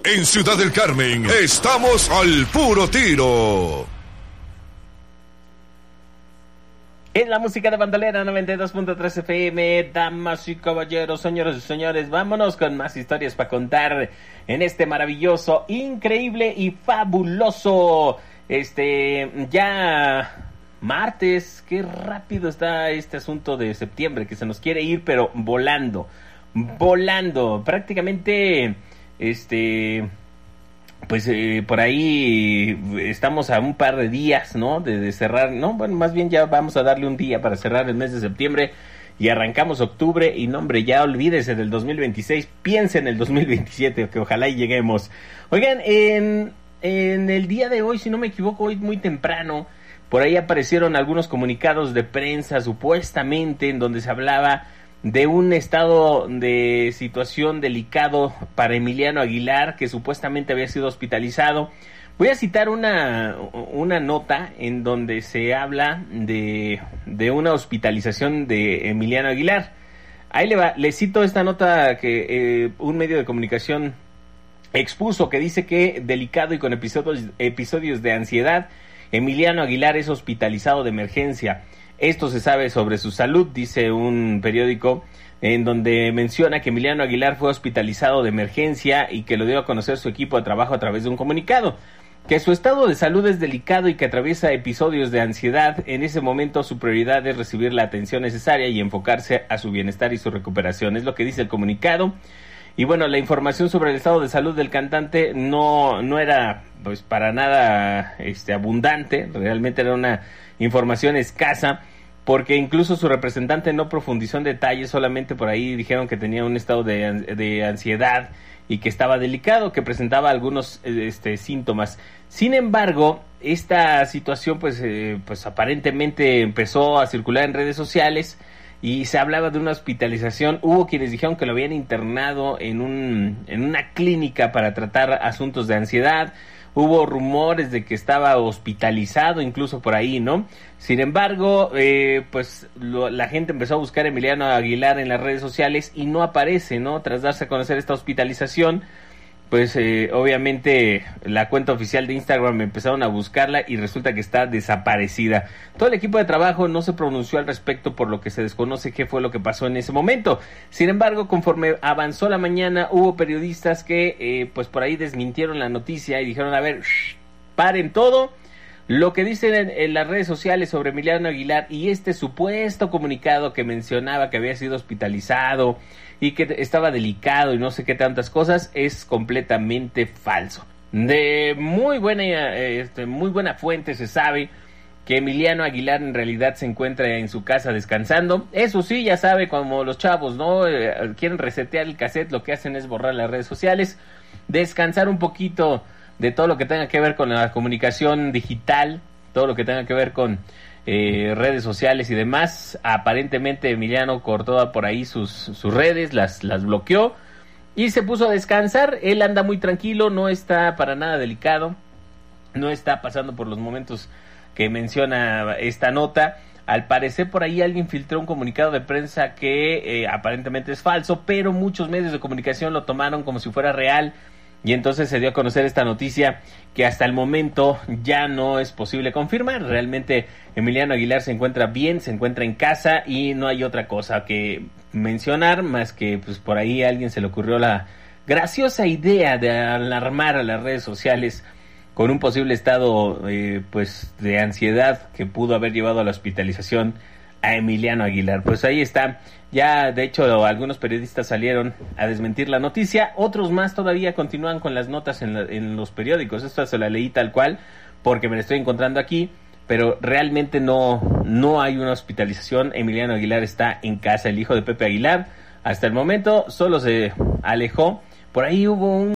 En Ciudad del Carmen, estamos al puro tiro. Es la música de Bandolera 92.3 FM, damas y caballeros, señoras y señores, vámonos con más historias para contar en este maravilloso, increíble y fabuloso, ya martes. Qué rápido está este asunto de septiembre, que se nos quiere ir, pero volando, prácticamente, por ahí estamos a un par de días, ¿no? De cerrar, no, bueno, más bien ya vamos a darle un día para cerrar el mes de septiembre y arrancamos octubre y no, hombre, ya olvídese del 2026, piense en el 2027, que ojalá y lleguemos. Oigan, en el día de hoy, si no me equivoco, hoy muy temprano, por ahí aparecieron algunos comunicados de prensa, supuestamente, en donde se hablaba de un estado de situación delicado para Emiliano Aguilar, que supuestamente había sido hospitalizado. Voy a citar una nota en donde se habla de una hospitalización de Emiliano Aguilar. Ahí le va, le cito esta nota que un medio de comunicación expuso, que dice que delicado y con episodios de ansiedad, Emiliano Aguilar es hospitalizado de emergencia. Esto se sabe sobre su salud, dice un periódico, en donde menciona que Emiliano Aguilar fue hospitalizado de emergencia y que lo dio a conocer su equipo de trabajo a través de un comunicado. Que su estado de salud es delicado y que atraviesa episodios de ansiedad. En ese momento su prioridad es recibir la atención necesaria y enfocarse a su bienestar y su recuperación. Es lo que dice el comunicado. Y bueno, la información sobre el estado de salud del cantante no era pues para nada abundante. Realmente era una información escasa, porque incluso su representante no profundizó en detalles, solamente por ahí dijeron que tenía un estado de ansiedad y que estaba delicado, que presentaba algunos síntomas. Sin embargo, esta situación pues aparentemente empezó a circular en redes sociales y se hablaba de una hospitalización. Hubo quienes dijeron que lo habían internado en una clínica para tratar asuntos de ansiedad. Hubo rumores de que estaba hospitalizado incluso por ahí, ¿no? Sin embargo, la gente empezó a buscar a Emiliano Aguilar en las redes sociales y no aparece, ¿no? Tras darse a conocer esta hospitalización, pues obviamente la cuenta oficial de Instagram empezaron a buscarla y resulta que está desaparecida. Todo el equipo de trabajo no se pronunció al respecto, por lo que se desconoce qué fue lo que pasó en ese momento. Sin embargo, conforme avanzó la mañana, hubo periodistas que por ahí desmintieron la noticia y dijeron, a ver, paren todo. Lo que dicen en las redes sociales sobre Emiliano Aguilar y este supuesto comunicado que mencionaba que había sido hospitalizado y que estaba delicado y no sé qué tantas cosas, es completamente falso. De muy buena fuente se sabe que Emiliano Aguilar en realidad se encuentra en su casa descansando. Eso sí, ya sabe, como los chavos, ¿no? Quieren resetear el cassette, lo que hacen es borrar las redes sociales, descansar un poquito de todo lo que tenga que ver con la comunicación digital, todo lo que tenga que ver con redes sociales y demás. Aparentemente Emiliano cortó por ahí sus redes, las bloqueó y se puso a descansar. Él anda muy tranquilo, no está para nada delicado, no está pasando por los momentos que menciona esta nota. Al parecer por ahí alguien filtró un comunicado de prensa que aparentemente es falso, pero muchos medios de comunicación lo tomaron como si fuera real. Y entonces se dio a conocer esta noticia que hasta el momento ya no es posible confirmar. Realmente Emiliano Aguilar se encuentra bien, se encuentra en casa y no hay otra cosa que mencionar más que pues por ahí a alguien se le ocurrió la graciosa idea de alarmar a las redes sociales con un posible estado de ansiedad que pudo haber llevado a la hospitalización a Emiliano Aguilar. Pues ahí está. Ya, de hecho, algunos periodistas salieron a desmentir la noticia, otros más todavía continúan con las notas en los periódicos. Esta se la leí tal cual, porque me la estoy encontrando aquí, pero realmente no hay una hospitalización. Emiliano Aguilar está en casa, el hijo de Pepe Aguilar. Hasta el momento solo se alejó. Por ahí hubo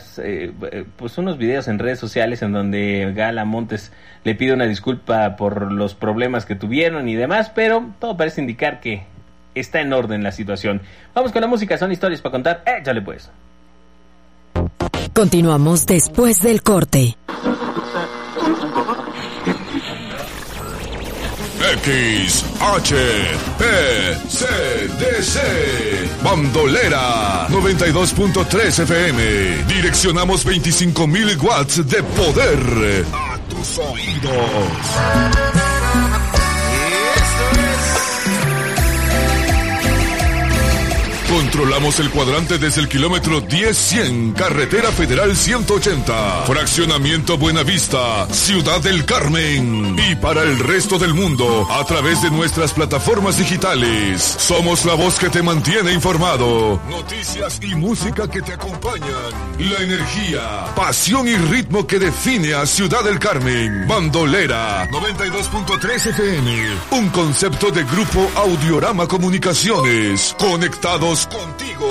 unos videos en redes sociales en donde Gala Montes le pide una disculpa por los problemas que tuvieron y demás, pero todo parece indicar que está en orden la situación. Vamos con la música, son historias para contar. Échale pues. Continuamos después del corte. XHPCDC. Bandolera 92.3 FM. Direccionamos 25,000 watts de poder a tus oídos. Controlamos el cuadrante desde el kilómetro 10-100, Carretera Federal 180, Fraccionamiento Buenavista, Ciudad del Carmen. Y para el resto del mundo, a través de nuestras plataformas digitales. Somos la voz que te mantiene informado. Noticias y música que te acompañan. La energía, pasión y ritmo que define a Ciudad del Carmen. Bandolera 92.3 FM. Un concepto de Grupo Audiorama Comunicaciones. Conectados contigo.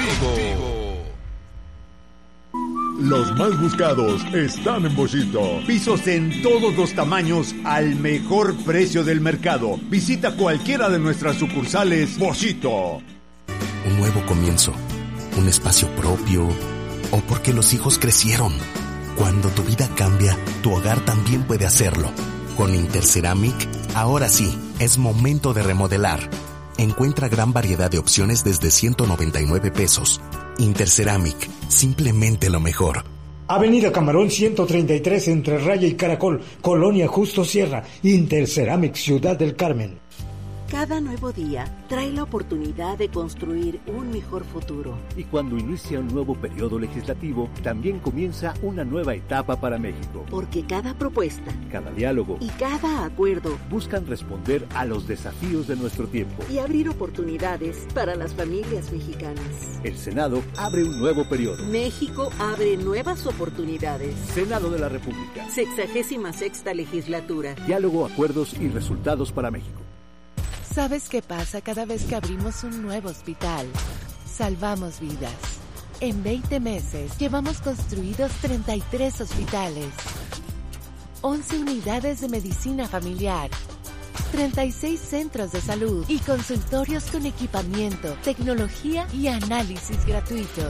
Los más buscados están en Boschito. Pisos en todos los tamaños al mejor precio del mercado. Visita cualquiera de nuestras sucursales Boschito. Un nuevo comienzo, un espacio propio, o porque los hijos crecieron. Cuando tu vida cambia, tu hogar también puede hacerlo. Con Interceramic, ahora sí, es momento de remodelar. Encuentra gran variedad de opciones desde 199 pesos. Interceramic, simplemente lo mejor. Avenida Camarón 133 entre Raya y Caracol, Colonia Justo Sierra, Interceramic, Ciudad del Carmen. Cada nuevo día trae la oportunidad de construir un mejor futuro. Y cuando inicia un nuevo periodo legislativo, también comienza una nueva etapa para México. Porque cada propuesta, cada diálogo y cada acuerdo buscan responder a los desafíos de nuestro tiempo y abrir oportunidades para las familias mexicanas. El Senado abre un nuevo periodo. México abre nuevas oportunidades. Senado de la República. 66ª legislatura. Diálogo, acuerdos y resultados para México. ¿Sabes qué pasa cada vez que abrimos un nuevo hospital? Salvamos vidas. En 20 meses llevamos construidos 33 hospitales, 11 unidades de medicina familiar, 36 centros de salud y consultorios con equipamiento, tecnología y análisis gratuitos.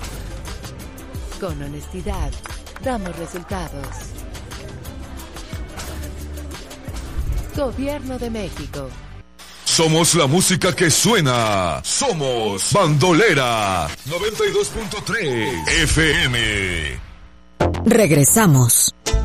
Con honestidad, damos resultados. Gobierno de México. Somos la música que suena. Somos Bandolera 92.3 FM. Regresamos.